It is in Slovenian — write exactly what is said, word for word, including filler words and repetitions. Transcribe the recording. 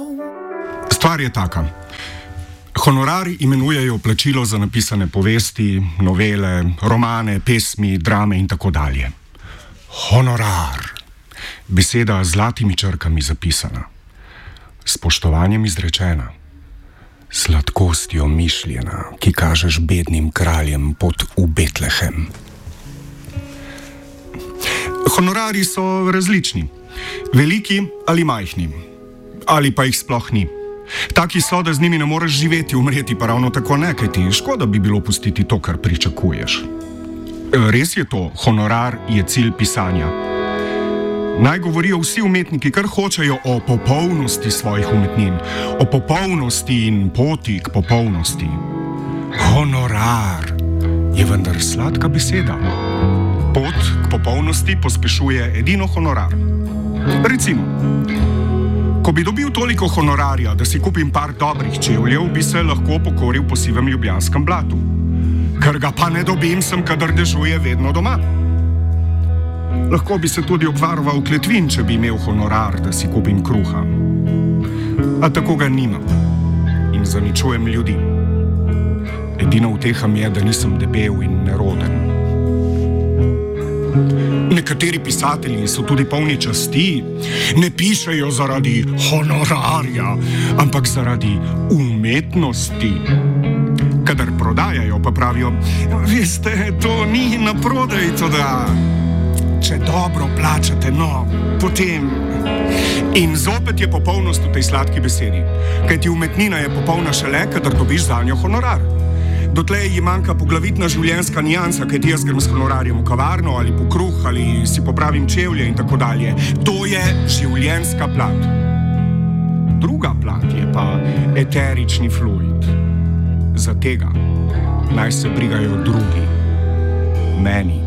Stvar je taka. Honorar imenujejo plačilo za napisane povesti, novele, romane, pesmi, drame in tako dalje. Honorar. Beseda z zlatimi črkami zapisana. Spoštovanjem izrečena. Sladkostjo mišljena, ki kažeš bednim kraljem pot v Betlehem. Honorari so različni. Veliki ali majhni. Ali pa jih sploh ni. Taki so, da z njimi ne moreš živeti, umreti pa ravno tako ne, kaj ti škoda bi bilo pustiti to, kar pričakuješ. Res je to, honorar je cilj pisanja. Naj govorijo vsi umetniki, kar hočejo o popolnosti svojih umetnin, o popolnosti in poti k popolnosti. Honorar je vendar sladka beseda. Pot k popolnosti pospešuje edino honorar. Recimo, ko bi dobil toliko honorarja, da si kupim par dobrih čevljev, bi se lahko pokoril po sivem ljubljanskem blatu. Ker ga pa ne dobim, sem, kadar dežuje, vedno doma. Lahko bi se tudi obvaroval kletvin, če bi imel honorar, da si kupim kruha. A tako ga nimam in zaničujem ljudi. Edina uteha mi je, da nisem debel in neroden. Nekateri pisatelji so tudi polni časti, ne pišejo zaradi honorarja, ampak zaradi umetnosti. Kadar prodajajo, pa pravijo, veste, to ni na prodaj, to da... Če dobro plačate, no, potem... In zopet je popolnost v tej sladki besedi, kajti umetnina je popolna šele, kadar dobiš zanjo honorar. Dotlej ji manjka poglavitna življenjska nijansa, kajti jaz grem s honorarjem v kavarno ali po kruh ali si popravim čevlje in tako dalje. To je življenjska plat. Druga plat je pa eterični fluid. Za tega naj se brigajo drugi. Meni